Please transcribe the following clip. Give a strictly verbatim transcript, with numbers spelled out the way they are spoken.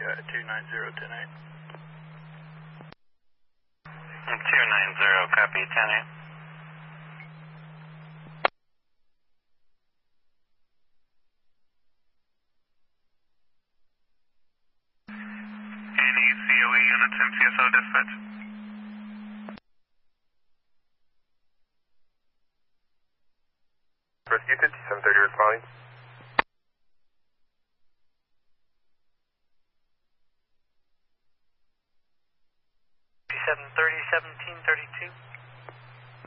uh, two nine zero, ten eight. two nine zero, copy, ten eight. Any C O E units in C S O dispatch? Rescue fifty-seven thirty responding. fifty-seven thirty, seventeen thirty-two.